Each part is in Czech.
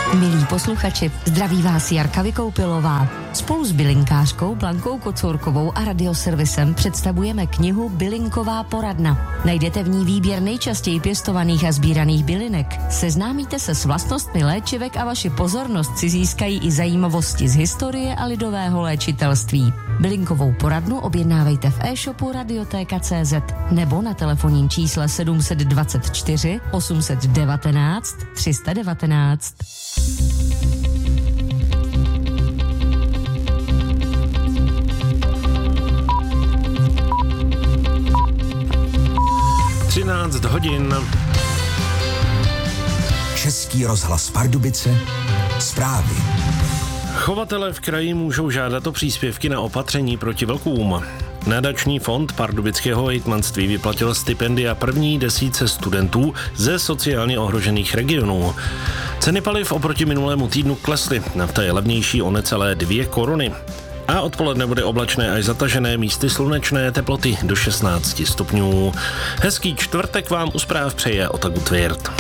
Milí posluchači, zdraví vás Jarka Vykoupilová. Spolu s bylinkářkou Blankou Kocourkovou a radioservisem představujeme knihu Bylinková poradna. Najdete v ní výběr nejčastěji pěstovaných a sbíraných bylinek. Seznámíte se s vlastnostmi léčivek a vaši pozornost si získají i zajímavosti z historie a lidového léčitelství. Bylinkovou poradnu objednávejte v e-shopu Radiotéka.cz nebo na telefonním čísle 724 819 319. hodin. Český rozhlas Pardubice, zprávy. Chovatelé v kraji můžou žádat o příspěvky na opatření proti vlkům. Nadační fond pardubického hejtmanství vyplatil stipendia první desítce studentů ze sociálně ohrožených regionů. Ceny paliv oproti minulému týdnu klesly, nafta je levnější o necelé 2 koruny. A odpoledne bude oblačné až zatažené, místy slunečné, teploty do 16 stupňů. Hezký čtvrtek vám u zpráv přeje Ota Gutwirth.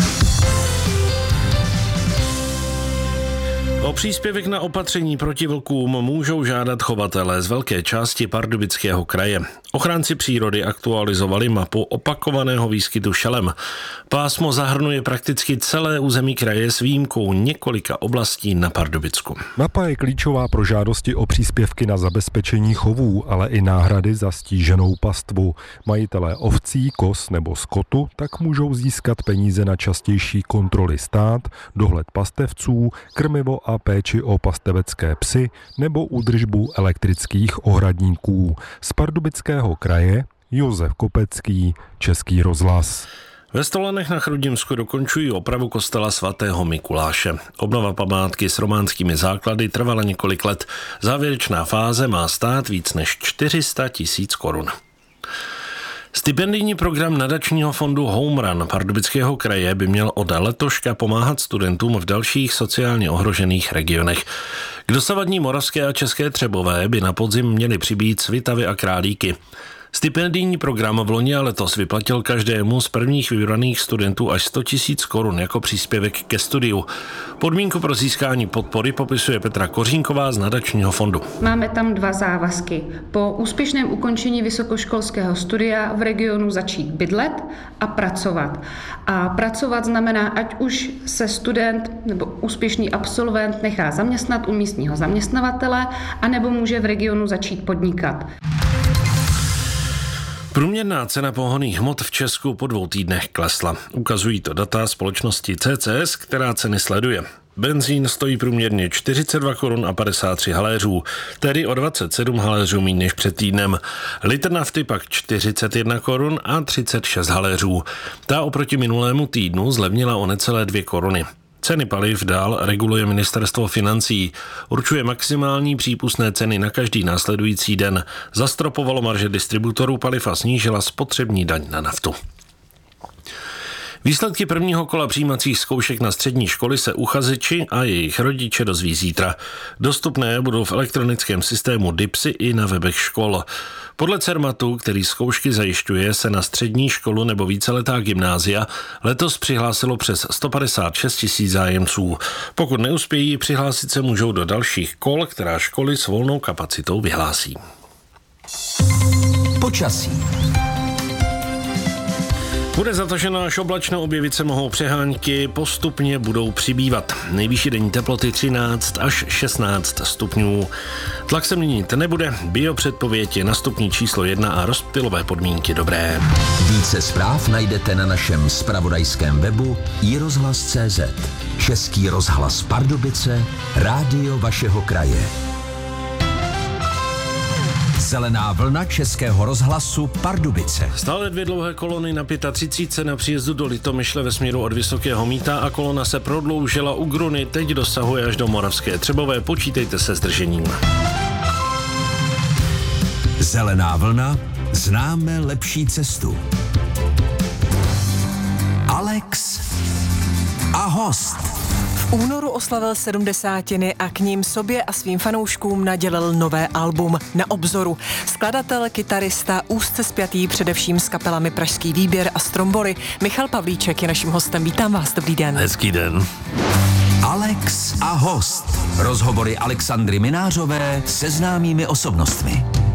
O příspěvek na opatření proti vlkům můžou žádat chovatelé z velké části Pardubického kraje. Ochránci přírody aktualizovali mapu opakovaného výskytu šelem. Pásmo zahrnuje prakticky celé území kraje s výjimkou několika oblastí na Pardubicku. Mapa je klíčová pro žádosti o příspěvky na zabezpečení chovů, ale i náhrady za stíženou pastvu. Majitelé ovcí, koz nebo skotu tak můžou získat peníze na častější kontroly stát, dohled pastevců, krmivo a péči o pastevecké psy nebo údržbu elektrických ohradníků. Z Pardubického kraje Josef Kopecký, Český rozhlas. Ve Stolanech na Chrudimsku dokončují opravu kostela svatého Mikuláše. Obnova památky s románskými základy trvala několik let. Závěrečná fáze má stát víc než 400 000 korun. Stipendijní program nadačního fondu Home Run Pardubického kraje by měl od letoška pomáhat studentům v dalších sociálně ohrožených regionech. K dosavadní moravské a české Třebové by na podzim měly přibýt Svitavy a Králíky. Stipendijní program v loni a letos vyplatil každému z prvních vybraných studentů až 100 000 korun jako příspěvek ke studiu. Podmínku pro získání podpory popisuje Petra Kořínková z nadačního fondu. Máme tam 2 závazky. Po úspěšném ukončení vysokoškolského studia v regionu začít bydlet a pracovat. A pracovat znamená, ať už se student nebo úspěšný absolvent nechá zaměstnat u místního zaměstnavatele, anebo může v regionu začít podnikat. Průměrná cena pohonných hmot v Česku po 2 týdnech klesla. Ukazují to data společnosti CCS, která ceny sleduje. Benzín stojí průměrně 42 korun a 53 haléřů, tedy o 27 haléřů méně než před týdnem. Litr nafty pak 41 korun a 36 haléřů. Ta oproti minulému týdnu zlevnila o necelé 2 koruny. Ceny paliv dál reguluje ministerstvo financí. Určuje maximální přípustné ceny na každý následující den. Zastropovalo marže distributorů paliv a snížila spotřební daň na naftu. Výsledky prvního kola přijímacích zkoušek na střední školy se uchazeči a jejich rodiče dozví zítra. Dostupné budou v elektronickém systému DIPSy i na webech škol. Podle Cermatu, který zkoušky zajišťuje, se na střední školu nebo víceletá gymnázia letos přihlásilo přes 156 000 zájemců. Pokud neuspějí, přihlásit se můžou do dalších kol, která školy s volnou kapacitou vyhlásí. Počasí. Bude zataženo až oblačno, objevit se mohou přehánky, postupně budou přibývat. Nejvyšší denní teploty 13 až 16 stupňů. Tlak se měnit nebude, biopředpověď je na stupni číslo 1 a rozptylové podmínky dobré. Více zpráv najdete na našem zpravodajském webu iRozhlas.cz. Český rozhlas Pardubice, rádio vašeho kraje. Zelená vlna Českého rozhlasu Pardubice. Stále 2 dlouhé kolony na 35 na příjezdu do Litomyšle ve směru od Vysokého Mýta a kolona se prodloužila u Gruny, teď dosahuje až do Moravské Třebové, počítejte se zdržením. Zelená vlna, známe lepší cestu. Alex a host. V únoru oslavil 70 a k ním sobě a svým fanouškům nadělil nové album Na obzoru. Skladatel, kytarista, úzce spjatý především s kapelami Pražský výběr a Stromboli, Michal Pavlíček je naším hostem. Vítám vás, dobrý den. Hezký den. Alex Alex a host. Rozhovory Alexandry Minářové se známými osobnostmi.